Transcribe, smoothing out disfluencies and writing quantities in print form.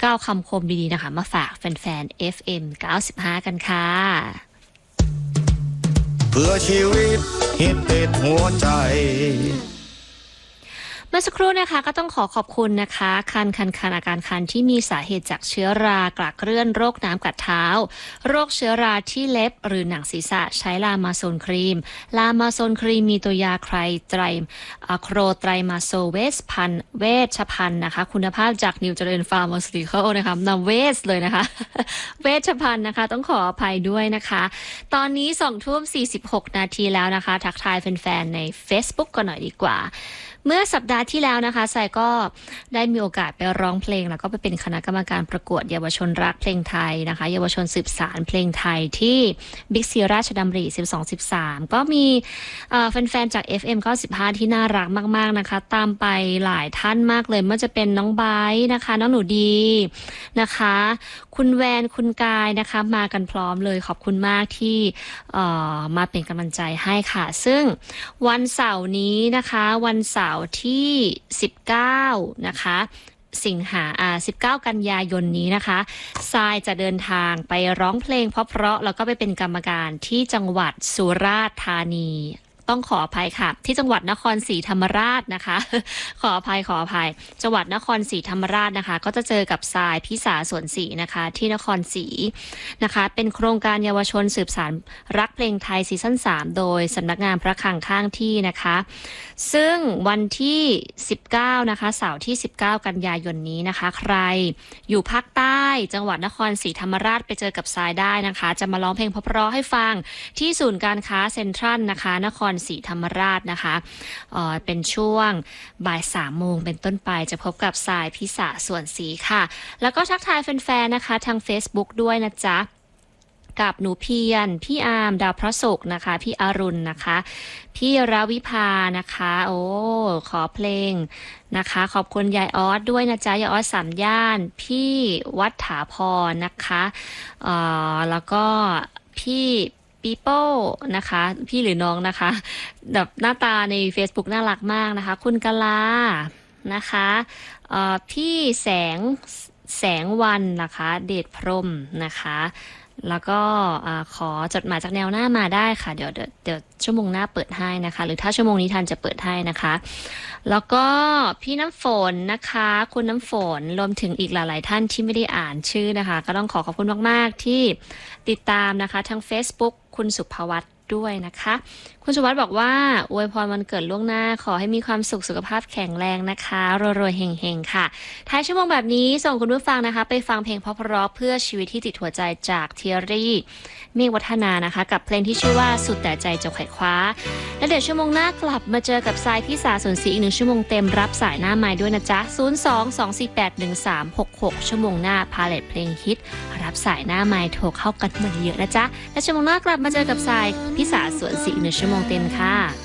9คำคมดีๆนะคะมาฝากแฟนๆ FM 95กันค่ะเพื่อชีวิตฮิตติดหัวใจเมื่อสักครู่นะคะก็ต้องขอบคุณนะคะคันอาการคันที่มีสาเหตุจากเชื้อรากระเกลื่อนโรคน้ำกัดเท้าโรคเชื้อราที่เล็บหรือหนังศีรษะใช้ลามาโซนครีมมีตัวยาโครไตรมาโซเวชภัณฑ์นะคะคุณภาพจากนิวเจริญฟาร์มาสติคอลนะคะนำเวชเลยนะคะ เวชภัณฑ์นะคะต้องขออภัยด้วยนะคะตอนนี้20:46 นาทีแล้วนะคะทักทายแฟนๆใน Facebook กันหน่อยดีกว่าเมื่อสัปดาห์ที่แล้วนะคะสายก็ได้มีโอกาสไปร้องเพลงแล้วก็ไปเป็นคณะกรรมการประกวดเยาวชนรักเพลงไทยนะคะเยาวชนสืบสานเพลงไทยที่บิ๊กซีราชดำริ12-13ก็มีแฟนๆจาก FM 95ที่น่ารักมากๆนะคะตามไปหลายท่านมากเลยไม่ว่าจะเป็นน้องไบร์ทนะคะน้องหนูดีนะคะคุณแวนคุณกายนะคะมากันพร้อมเลยขอบคุณมากที่มาเป็นกำลังใจให้ค่ะซึ่งวันเสาร์นี้นะคะวันเสาร์ที่19นะคะ19 กันยายนนี้นะคะทรายจะเดินทางไปร้องเพลงเพราะแล้วก็ไปเป็นกรรมการที่จังหวัดสุราษฎร์ธานีต้องขออภัยค่ะที่จังหวัดนครศรีธรรมราชนะคะขออภัยจังหวัดนครศรีธรรมราชนะคะก็จะเจอกับทรายพิสาสวนศรีนะคะที่นครศรีนะคะเป็นโครงการเยาวชนสืบสานรักเพลงไทยซีซั่น3โดยสำนักงานพระคลังข้างที่นะคะซึ่งวันที่19นะคะเสาร์ที่19 กันยายนนี้นะคะใครอยู่ภาคใต้จังหวัดนครศรีธรรมราชไปเจอกับทรายได้นะคะจะมาร้องเพลงเพราะๆให้ฟังที่ศูนย์การค้าเซ็นทรัลนะคะนครศรีธรรมราชนะคะเป็นช่วงบ่าย3 โมงเป็นต้นไปจะพบกับทรายพิสาสวนศรีค่ะแล้วก็ทักทายแฟนๆนะคะทาง Facebook ด้วยนะจ๊ะกับหนูเพียรพี่อาร์มดาวพระศุกร์นะคะพี่อรุณนะคะพี่ราวิภานะคะโอ้ขอเพลงนะคะขอบคุณยายออสด้วยนะจ๊ะยายออส3 ย่านพี่วัฒถาพรนะคะแล้วก็พี่ปีโป้นะคะพี่หรือน้องนะคะแบบหน้าตาใน Facebook น่ารักมากนะคะคุณกลานะคะพี่แสงวันนะคะเดชพรหมนะคะแล้วก็ขอจดหมายจากแนวหน้ามาได้ค่ะเดี๋ยวชั่วโมงหน้าเปิดให้นะคะหรือถ้าชั่วโมงนี้ทันจะเปิดให้นะคะแล้วก็พี่น้ำฝนนะคะคุณน้ำฝนรวมถึงอีกหลายๆท่านที่ไม่ได้อ่านชื่อนะคะก็ต้องขอบคุณมากๆที่ติดตามนะคะทาง Facebook คุณสุภวัฒน์ด้วยนะคะคุณสุวัฒน์บอกว่าอวยพรวันเกิดล่วงหน้าขอให้มีความสุขภาพแข็งแรงนะคะรวยๆเฮงๆค่ะท้ายชั่วโมงแบบนี้ส่งคุณผู้ฟังนะคะไปฟังเพลงเพราะๆเพื่อชีวิตที่ติดหัวใจจากเทียรี่เมฆวัฒนานะคะกับเพลงที่ชื่อว่าสุดแต่ใจจะไขว่คว้าและเดี๋ยวชั่วโมงหน้ากลับมาเจอกับทรายพิสาสวนศรีอีก1 ชั่วโมงเต็มรับสายหน้าไม้ด้วยนะจ๊ะ02-248-1366ชั่วโมงหน้าพาเลทเพลงฮิตรับสายหน้าไม้โทรเข้ากันมาเยอะนะจ๊ะและชั่วโมงหน้ากลับมาเจอกับทรายพิสาสวนศรี1 ชั่วโมงเต็มค่ะ